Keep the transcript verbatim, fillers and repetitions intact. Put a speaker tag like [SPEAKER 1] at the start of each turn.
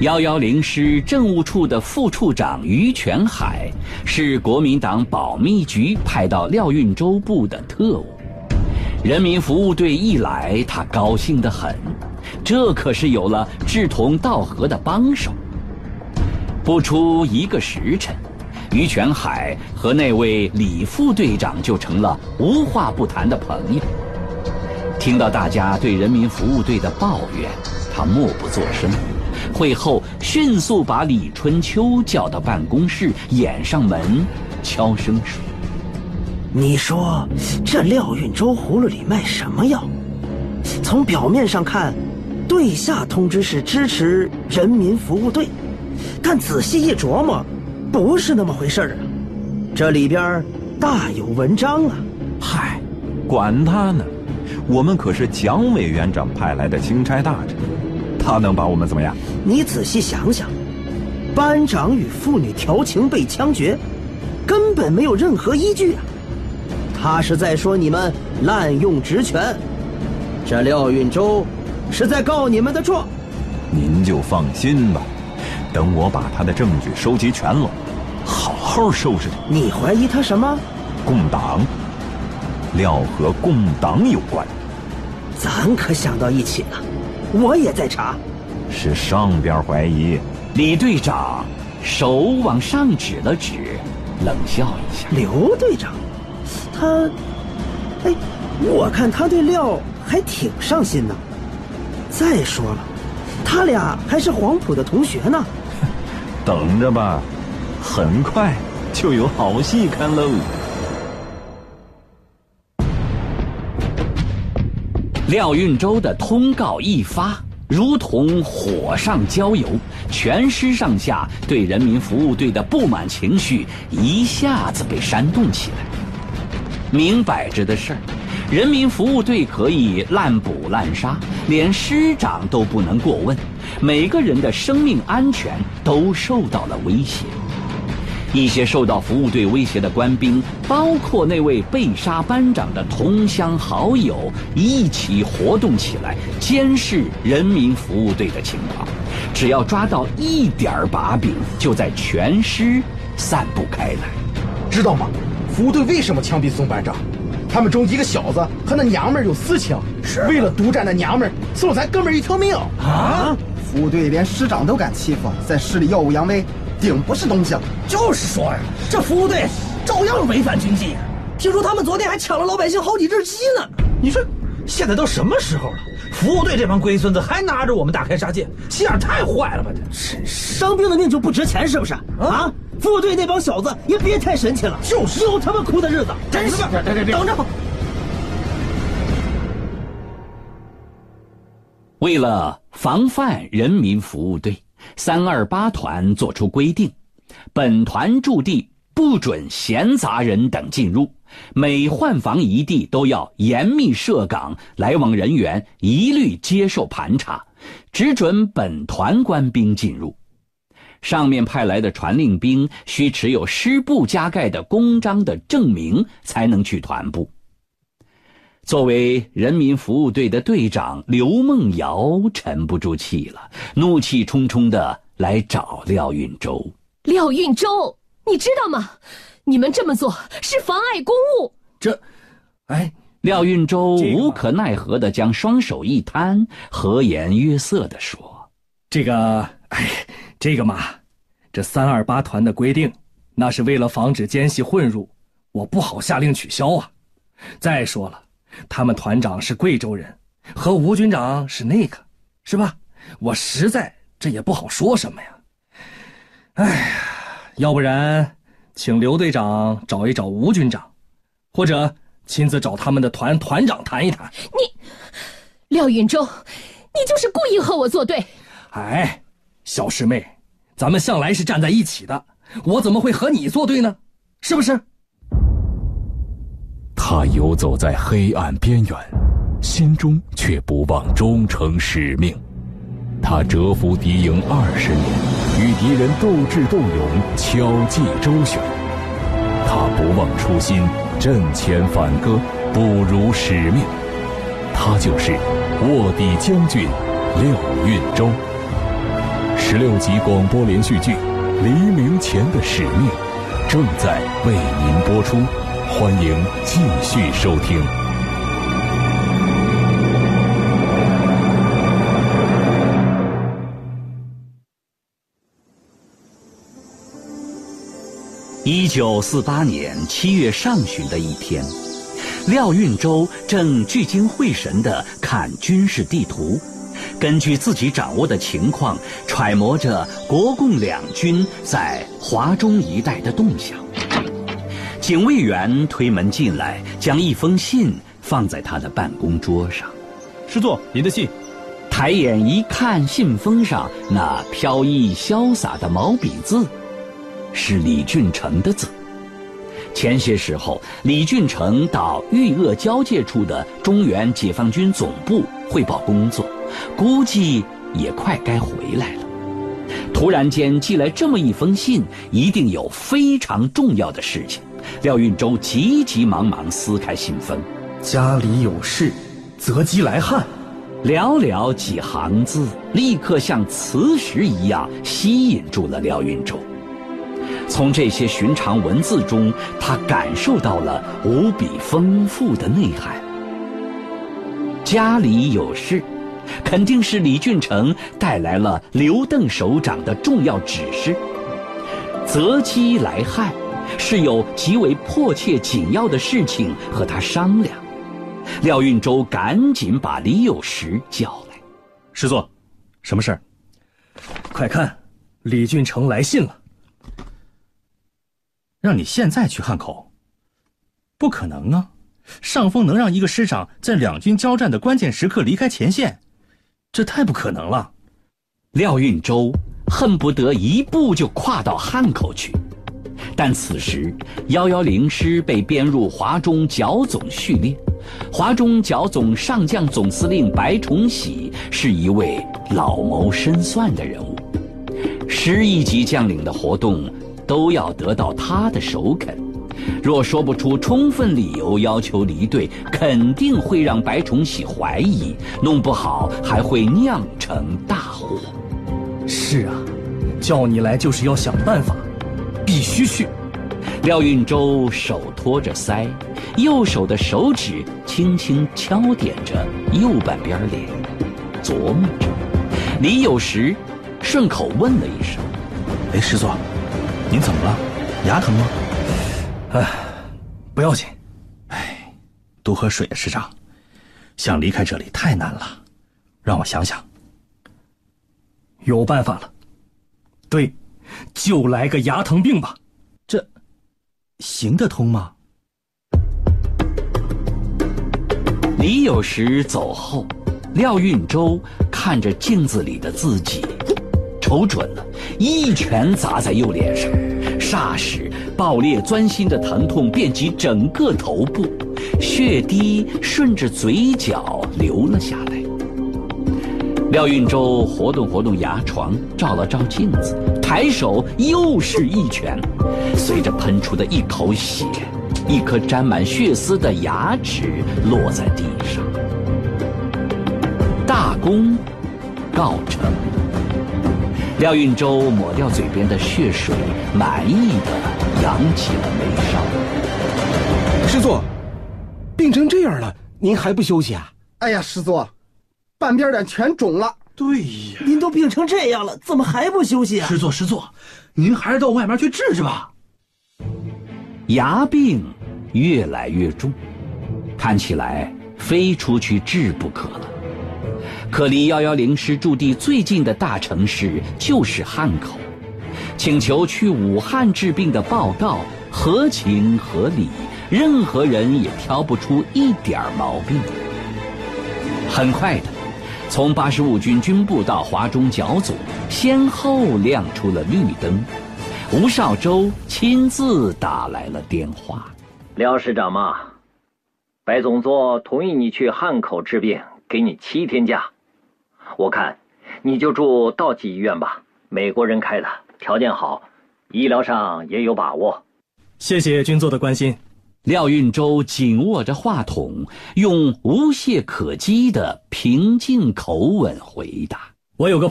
[SPEAKER 1] 一一零师政务处的副处长于全海是国民党保密局派到廖运周部的特务。人民服务队一来，他高兴得很，这可是有了志同道合的帮手。不出一个时辰，于全海和那位李副队长就成了无话不谈的朋友。听到大家对人民服务队的抱怨，他默不作声。会后迅速把李春秋叫到办公室，掩上门，悄声说：“
[SPEAKER 2] 你说这廖运周葫芦里卖什么药？从表面上看，队下通知是支持人民服务队，但仔细一琢磨，不是那么回事儿啊！这里边大有文章啊！”
[SPEAKER 3] 嗨，管他呢，我们可是蒋委员长派来的钦差大臣，他能把我们怎么样？
[SPEAKER 2] 你仔细想想，班长与妇女调情被枪决，根本没有任何依据啊！他是在说你们滥用职权，这廖运周是在告你们的状。
[SPEAKER 3] 您就放心吧，等我把他的证据收集全了，好好收拾他。
[SPEAKER 2] 你怀疑他什么？
[SPEAKER 3] 共党，廖和共党有关。
[SPEAKER 2] 咱可想到一起了，我也在查。
[SPEAKER 3] 是上边怀疑。
[SPEAKER 1] 李队长手往上指了指，冷笑一下。
[SPEAKER 2] 刘队长，他，哎，我看他对廖还挺上心呢。再说了，他俩还是黄埔的同学呢。
[SPEAKER 3] 等着吧，很快就有好戏看喽。
[SPEAKER 1] 廖运周的通告一发，如同火上浇油，全师上下对人民服务队的不满情绪一下子被煽动起来。明摆着的事儿，人民服务队可以滥捕滥杀，连师长都不能过问，每个人的生命安全都受到了威胁。一些受到服务队威胁的官兵，包括那位被杀班长的同乡好友，一起活动起来，监视人民服务队的情况。只要抓到一点把柄，就在全师散布开来。
[SPEAKER 4] 知道吗？服务队为什么枪毙宋班长？他们中一个小子和那娘们儿有私情，是为了独占那娘们儿，送了咱哥们儿一条命
[SPEAKER 5] 啊！服务队连师长都敢欺负，在市里耀武扬威，顶不是东西。
[SPEAKER 6] 就是说呀，这服务队照样违反军纪。听说他们昨天还抢了老百姓好几只鸡呢。
[SPEAKER 7] 你说现在都什么时候了，服务队这帮龟孙子还拿着我们大开杀戒，心眼太坏了吧？
[SPEAKER 6] 这伤兵的命就不值钱是不是？啊！服务队那帮小子也别太神气了，
[SPEAKER 7] 就是
[SPEAKER 6] 有他们哭的日子，真是。等着。
[SPEAKER 1] 为了防范人民服务队，三二八团作出规定，本团驻地不准闲杂人等进入，每换防一地都要严密设岗，来往人员一律接受盘查，只准本团官兵进入。上面派来的传令兵需持有师部加盖的公章的证明，才能去团部。作为人民服务队的队长，刘梦瑶沉不住气了，怒气冲冲地来找廖运周。
[SPEAKER 8] 廖运周，你知道吗？你们这么做是妨碍公务。
[SPEAKER 7] 这，哎，
[SPEAKER 1] 廖运周无可奈何地将双手一摊，和颜悦色地说：“
[SPEAKER 9] 这个，哎，这个嘛，这三二八团的规定，那是为了防止奸细混入，我不好下令取消啊。再说了，他们团长是贵州人，和吴军长是那个，是吧？我实在这也不好说什么呀。哎呀，要不然请刘队长找一找吴军长，或者亲自找他们的团团长谈一谈。
[SPEAKER 8] 你，廖运周，你就是故意和我作对。
[SPEAKER 9] 哎，小师妹，咱们向来是站在一起的，我怎么会和你作对呢？是不是？
[SPEAKER 10] 他游走在黑暗边缘，心中却不忘忠诚使命。他蛰伏敌营二十年，与敌人斗智斗勇，巧计周旋。他不忘初心，阵前反戈，不辱使命。他就是卧底将军廖运周。 十六集广播连续剧《黎明前的使命》正在为您播出，欢迎继续收听。
[SPEAKER 1] 一九四八年七月上旬的一天，廖运周正聚精会神地看军事地图，根据自己掌握的情况，揣摩着国共两军在华中一带的动向。警卫员推门进来，将一封信放在他的办公桌上。
[SPEAKER 3] 师座，您的信。
[SPEAKER 1] 抬眼一看，信封上那飘逸潇洒的毛笔字，是李俊成的字。前些时候，李俊成到豫鄂交界处的中原解放军总部汇报工作，估计也快该回来了。突然间寄来这么一封信，一定有非常重要的事情。廖运周急急忙忙撕开信封，
[SPEAKER 6] 家里有事，择机来汉。
[SPEAKER 1] 寥寥几行字，立刻像磁石一样吸引住了廖运周。从这些寻常文字中，他感受到了无比丰富的内涵。家里有事，肯定是李俊成带来了刘邓首长的重要指示。择机来汉，是有极为迫切紧要的事情和他商量。廖运周赶紧把李有时叫来。
[SPEAKER 9] 师座，什么事儿？快看，李俊成来信了。
[SPEAKER 11] 让你现在去汉口？不可能啊！上峰能让一个师长在两军交战的关键时刻离开前线，这太不可能了。
[SPEAKER 1] 廖运周恨不得一步就跨到汉口去，但此时一一零师被编入华中剿总序列，华中剿总上将总司令白崇禧是一位老谋深算的人物，师一级将领的活动都要得到他的首肯，若说不出充分理由要求离队，肯定会让白崇禧怀疑，弄不好还会酿成大祸。
[SPEAKER 9] 是啊，叫你来就是要想办法，必须去。
[SPEAKER 1] 廖运周手托着腮，右手的手指轻轻敲点着右半边脸，琢磨着。李有时顺口问了一声：“
[SPEAKER 11] 哎，师座，您怎么了？牙疼吗？”“
[SPEAKER 9] 哎，不要紧。”“
[SPEAKER 11] 哎，多喝水啊，师长。想离开这里太难了，让我想想。”“
[SPEAKER 9] 有办法了。对，就来个牙疼病吧。”“
[SPEAKER 11] 这行得通吗？”
[SPEAKER 1] 李有时走后，廖运周看着镜子里的自己，瞅准了，一拳砸在右脸上，霎时爆裂钻心的疼痛遍及整个头部，血滴顺着嘴角流了下来。廖运周活动活动牙床，照了照镜子，抬手又是一拳，随着喷出的一口血，一颗沾满血丝的牙齿落在地上。大功告成。廖运周抹掉嘴边的血水，满意的扬起了眉梢。
[SPEAKER 4] “师座，病成这样了，您还不休息啊？”“
[SPEAKER 5] 哎呀，师座，半边脸全肿了。”“
[SPEAKER 6] 对呀，您都病成这样了，怎么还不休息啊？”“
[SPEAKER 7] 师座，师座，您还是到外面去治治吧。”
[SPEAKER 1] 牙病越来越重，看起来非出去治不可了。可离一一零师驻地最近的大城市就是汉口，请求去武汉治病的报告合情合理，任何人也挑不出一点毛病。很快的，从八十五军军部到华中剿总，先后亮出了绿灯。吴少洲亲自打来了电话：“
[SPEAKER 12] 廖师长嘛，白总座同意你去汉口治病，给你七天假。我看你就住道济医院吧，美国人开的，条件好，医疗上也有把握。”“
[SPEAKER 9] 谢谢军座的关心。”
[SPEAKER 1] 廖运周紧握着话筒，用无懈可击的平静口吻回答：“
[SPEAKER 9] 我有个